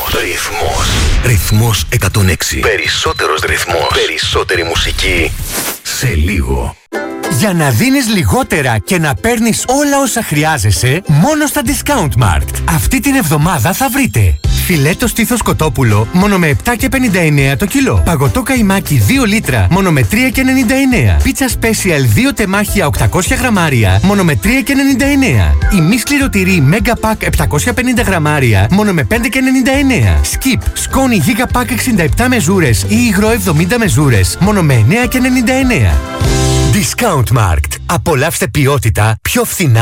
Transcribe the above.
Ρυθμός 106. Περισσότερος ρυθμός. Περισσότερη μουσική. Σε λίγο. Για να δίνεις λιγότερα και να παίρνεις όλα όσα χρειάζεσαι, μόνο στα Discount Markt. Αυτή την εβδομάδα θα βρείτε φιλέτο στήθος κοτόπουλο μόνο με 7,59 το κιλό. Παγωτό καϊμάκι 2 λίτρα μόνο με 3,99. Πίτσα Special 2 τεμάχια 800 γραμμάρια μόνο με 3,99. Η μη σκληρωτηρή Mega Pack 750 γραμμάρια μόνο με 5,99. Skip σκόνη Giga Pack 67 μεζούρες ή υγρό 70 μεζούρες μόνο με 9,99. Discount Markt. Απολαύστε ποιότητα πιο φθηνά.